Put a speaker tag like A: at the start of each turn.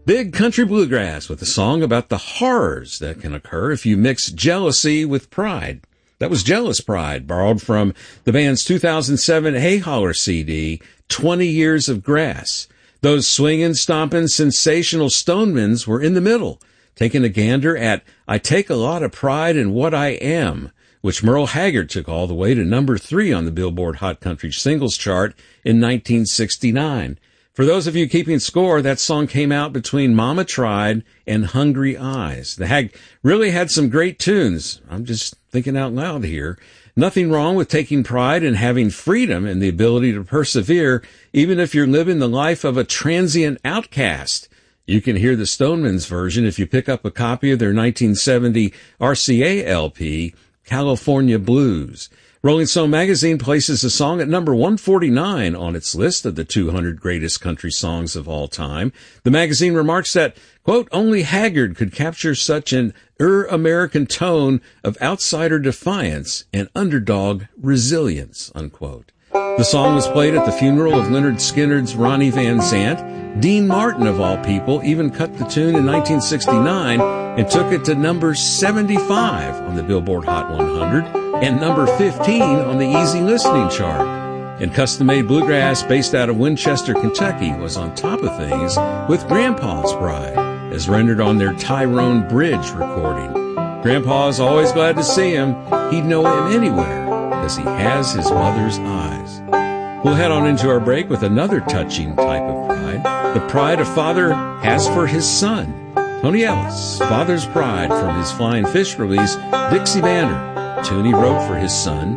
A: Big Country Bluegrass with a song about the horrors that can occur if you mix jealousy with pride. That was Jealous Pride, borrowed from the band's 2007 Hay Holler CD, 20 Years of Grass. Those swinging, stomping, sensational Stonemans were in the middle, taking a gander at I Take a Lot of Pride in What I Am, which Merle Haggard took all the way to number 3 on the Billboard Hot Country Singles Chart in 1969. For those of you keeping score, that song came out between Mama Tried and Hungry Eyes. The Hag really had some great tunes. I'm just thinking out loud here. Nothing wrong with taking pride in having freedom and the ability to persevere, even if you're living the life of a transient outcast. You can hear the Stoneman's version if you pick up a copy of their 1970 RCA LP, California Blues. Rolling Stone magazine places the song at number 149 on its list of the 200 greatest country songs of all time. The magazine remarks that, quote, only Haggard could capture such an American tone of outsider defiance and underdog resilience, unquote. The song was played at the funeral of Lynyrd Skynyrd's Ronnie Van Zant. Dean Martin, of all people, even cut the tune in 1969 and took it to number 75 on the Billboard Hot 100 and number 15 on the Easy Listening chart. And custom-made bluegrass based out of Winchester, Kentucky was on top of things with Grandpa's Bride, as rendered on their Tyrone Bridge recording. Grandpa's always glad to see him. He'd know him anywhere because he has his mother's eyes. We'll head on into our break with another touching type of pride, the pride a father has for his son. Tony Ellis, Father's Pride from his Flying Fish release, Dixie Banner, tune he wrote for his son,